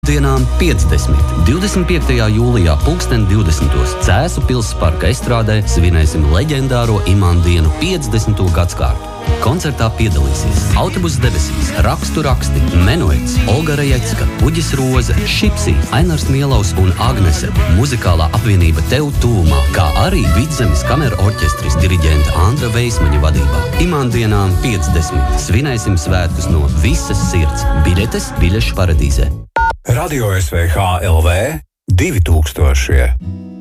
Dienām 50. 25. jūlijā 2020. Cēsu Pilsparka estrādē svinēsim leģendāro Imandienu 50. gadskārtu. Koncertā piedalīsies Autobuss debesīs, Rakstu raksti, Menuets, Olga Rejecka, Uģis Roze, Šipsī, Ainars Mielaus un Agnese, muzikālā apvienība Tev tuvumā, kā arī Vidzemes kameru orķestris diriģenta Andra Veismaņa vadībā. Imandienām 50. Svinēsim svētkus no visas sirds. Biļetes Biļešu paradīzē. Radio SVH LV 2000.